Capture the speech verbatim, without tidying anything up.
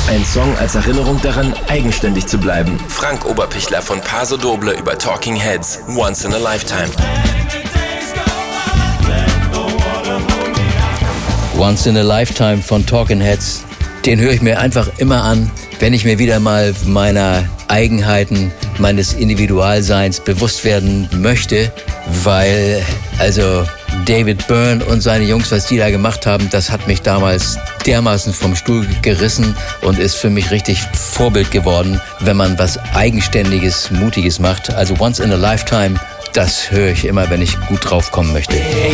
Ein Song als Erinnerung daran, eigenständig zu bleiben. Frank Oberpichler von Paso Doble über Talking Heads, Once in a Lifetime. Once in a Lifetime von Talking Heads. Den höre ich mir einfach immer an, wenn ich mir wieder mal meiner Eigenheiten, meines Individualseins bewusst werden möchte, weil also David Byrne und seine Jungs, was die da gemacht haben, das hat mich damals dermaßen vom Stuhl gerissen und ist für mich richtig Vorbild geworden, wenn man was Eigenständiges, Mutiges macht. Also Once in a Lifetime, das höre ich immer, wenn ich gut draufkommen möchte.